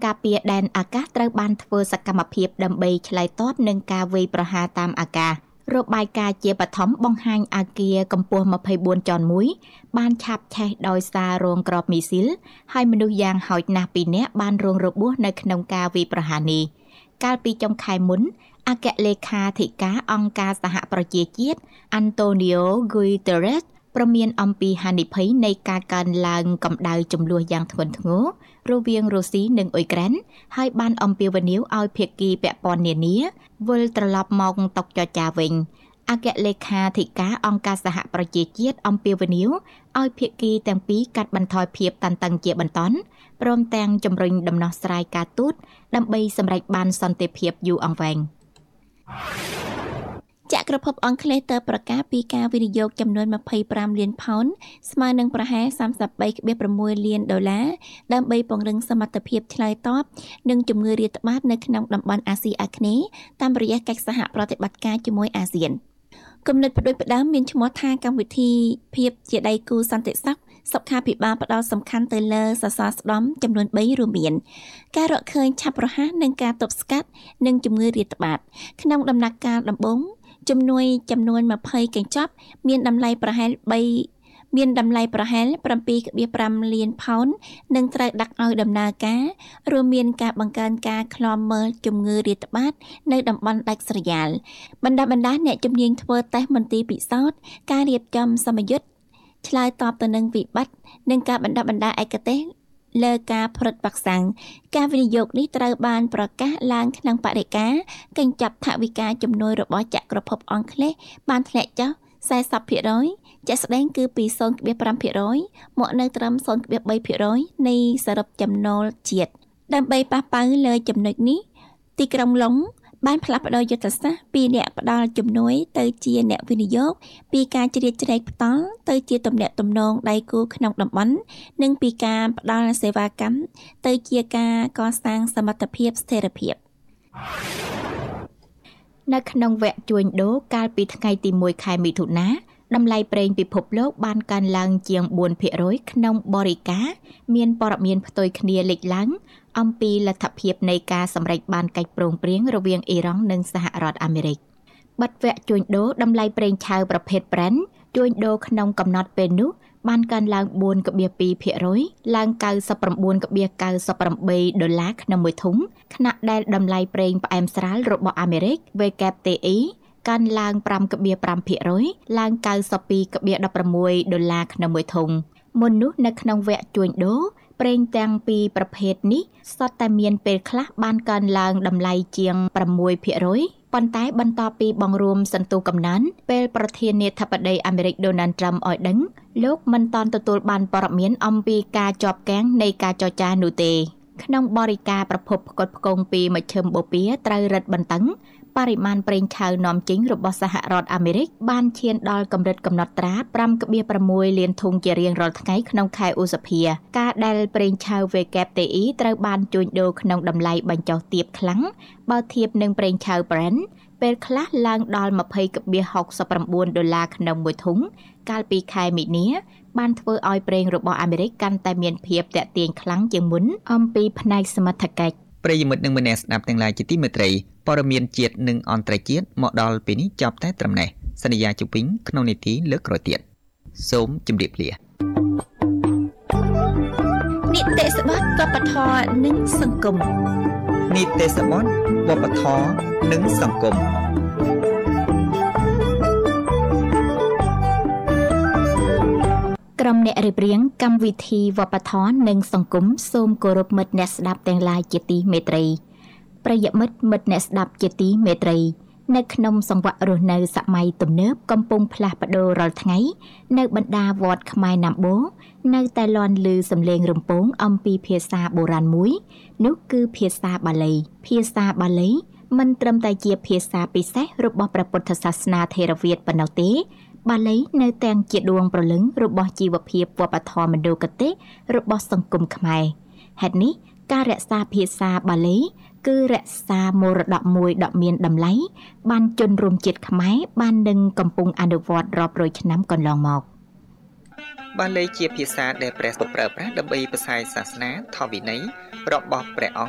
ការពារដែនអាកាសត្រូវបានធ្វើសកម្មភាពដើម្បីឆ្លើយតបនឹងការវាយប្រហារតាមអាកាសរបាយការណ៍ជាបឋមបង្ហាញអគារកម្ពស់24ជាន់1បានឆាបឆេះដោយសាររងគ្រាប់មីស៊ីលហើយមនុស្សយ៉ាងហោចណាស់2នាក់បានរងរបួសនៅក្នុងការវាយប្រហារនេះកាលពីចុងខែមុនអគ្គលេខាធិការអង្គការសហប្រជាជាតិ Antonio Guterres ព្រមានអំពីហានិភ័យនៃការកើនឡើងកម្ដៅជម្លោះយ៉ាងធ្ងន់ធ្ងររវាងរុស្ស៊ីនិងអ៊ុយក្រែនហើយបានអំពាវនាវឲ្យភាគីពាក់ព័ន្ធនានាវិលត្រឡប់មកតុចរចាវិញអគ្គលេខាធិការអង្គការសហប្រជាជាតិអំពាវនាវឲ្យភាគីទាំងពីរកាត់បន្ថយភាពតានតឹងជាបន្ទាន់ព្រមទាំងជំរុញដំណោះស្រាយការទូតដើម្បីសម្រេចបានសន្តិភាពយូរអង្វែងចក្រភពអង់គ្លេសទើបប្រកាសពីការវិនិយោគចំនួន25លានផោនស្មើនឹងប្រហែល 33.6 លានដុល្លារដើម្បីពង្រឹងសមត្ថភាពឆ្លើយតបនឹងជំងឺរាតត្បាតនៅក្នុងតំបន់អាស៊ីអាគ្នេយ៍តាមរយៈកិច្ចសហប្រតិបត្តិការជាមួយអាស៊ានគំនិតផ្ដួចផ្ដើមមានឈ្មោះថាកម្មវិធីភាពជាដៃគូសន្តិសុខសុខាភិបាលផ្ដោតសំខាន់ទៅលើសសរស្តម្ភចំនួន3រួមមានការរកឃើញឆាប់រហ័សនិងការទប់ស្កាត់នឹងជំងឺរាតត្បាតក្នុងដំណាក់កាលដំបូងចំនួន20កញ្ចប់មានតម្លៃប្រហែល 7.5 លានផោននឹងត្រូវដាក់ឲ្យដំណើរការរួមមានការបង្កើនការឃ្លាំមើលជំងឺរាតត្បាតនៅតំបន់ដាច់ស្រយាលបណ្ដាអ្នកជំនាញធ្វើតេស្តមន្ទីរពិសោធន៍ការរៀបចំសមយុទ្ធឆ្លើយតបទៅនឹងវិបត្តិនិងការបណ្ដាឯកទេសលើការផលិតវ៉ាក់សាំងការវិនិយោគនេះត្រូវបានប្រកាសឡើងក្នុងបរិយាកញ្ចប់ថវិកាជំនួយរបស់ចក្រភពអង់គ្លេសបានធ្លាក់ចុះ 40% ជាក់ស្ដែងគឺពី 0.5% មកនៅត្រឹម 0.3% នៃសរុបចំណូលជាតិដើម្បីប៉ះប៉ៅលើចំណុចនេះទីក្រុងឡុងបានផ្លាស់ប្តូរយុទ្ធសាស្ត្រពីអ្នកផ្ដល់ជំនួយទៅជាអ្នកវិនិយោគពីការជ្រៀតជ្រែកផ្ទាល់ទៅជាទំនាក់ទំនងដៃគូក្នុងតំបន់និងពីការផ្ដល់សេវាកម្មទៅជាការកសាងសមត្ថភាពស្ថិរភាពនៅក្នុងវគ្គជួញដូរកាលពីថ្ងៃទី1ខែមិថុនាតម្លៃប្រេងពិភពលោកបានកើនឡើងជាង 4% ក្នុងបរិការមានព័ត៌មានផ្ទុយគ្នាលេចឡើងអំពីលទ្ធភាពនៃការសម្រេចបានកិច្ចព្រមព្រៀងរវាងអ៊ីរ៉ង់និងសហរដ្ឋអាមេរិកបិទវគ្គជួញដូរតម្លៃប្រេងឆៅប្រភេទ Brent ជួញដូរក្នុងកំណត់ពេលនោះបានកើនឡើង 4.2% ឡើង $99.98 ដុល្លារក្នុងមួយធុងខណៈដែលតម្លៃប្រេងផ្អែមស្រាលរបស់អាមេរិក WTI កើនឡើង 5.5% ឡើង $92.16 ដុល្លារក្នុងមួយធុងមុននោះនៅក្នុងវគ្គជួញដូរប្រេងទាំងពីរប្រភេទនេះសុទ្ធតែមានពេលខ្លះបានកើនឡើងតម្លៃជាង 6% ប៉ុន្តែបន្ទាប់ពីបង្រួមសន្ទុះកំណើនពេលប្រធានាធិបតីអាមេរិក Donald Trump ឲ្យដឹងលោកមិនទាន់ទទួលបានព័ត៌មានអំពីការជាប់គាំងនៃការចរចានោះទេក្នុងបរិការប្រភពផ្គត់ផ្គង់ពីមជ្ឈិមបូព៌ាត្រូវរឹតបន្តឹងបរិមាណប្រេងឆៅនាំចេញរបស់សហរដ្ឋអាមេរិកបានឈានដល់កម្រិតកំណត់ត្រា 5.6 លានធុងជារៀងរាល់ថ្ងៃក្នុងខែឧសភាការដែលប្រេងឆៅ WTI ត្រូវបានជួញដូរក្នុងតម្លៃបញ្ចុះទាបខ្លាំងបើធៀបនឹងប្រេងឆៅ Brent ពេលខ្លះឡើងដល់ $20.69 ដុល្លារក្នុងមួយធុងកាលពីខែមីនាបានធ្វើឲ្យប្រេងរបស់អាមេរិកកាន់តែមានភាពទាក់ទាញខ្លាំងជាងមុនអំពីផ្នែកសមត្ថកិច្ចប្រិយមិត្តនិងមនស្សស្ដាប់ទាំងឡាយជាទីមេត្រីព័ត៌មានជាតិនិងអន្តរជាតិមកដល់ពេលនេះចប់តែត្រឹមនេះសន្យាជប់វិញក្នុងនីតិលើកក្រោយទៀតសូមជម្រាបលានីតិសបត់វប្បធម៌និងសង្គមនីតិសបត់វប្បធម៌និងសង្គមក្រុមអ្នករៀបរៀងកម្មវិធីវប្បធម៌និងសង្គមសូមគោរពមិត្តអ្នកស្ដាប់ទាំងឡាយជាទីមេត្រីប្រិយមិត្តអ្នកស្ដាប់ជាទីមេត្រីនៅក្នុងសង្វាក់រស់នៅសម័យទំនើបកំពុងផ្លាស់ប្ដូររាល់ថ្ងៃនៅបណ្ដាវត្តខ្មែរណាំបូនៅតែលាន់ឮសំឡេងរំពងអំពីភាសាបុរាណមួយនោះគឺភាសាបាលីមិនត្រឹមតែជាភាសាពិសេសរបស់ព្រះពុទ្ធសាសនាថេរវាទប៉ុណ្ណោះទេបាលីនៅទាំងជាដួងព្រលឹងរបស់ជីវភាពវប្បធម៌មណ្ឌលគតិរបស់សង្គមខ្មែរហេតុនេះការរក្សាភាសាបាលីគឺរក្សាមរតកមួយដ៏មានតម្លៃបានជនរួមជាតិខ្មែរបាននឹងកំពុងអនុវត្តរាប់រយឆ្នាំកន្លងមកបាលីជាភាសាដែលព្រះពុទ្ធប្រើប្រាស់ដើម្បីផ្សាយសាសនាធម៌វិន័យរបស់ព្រះអង្គ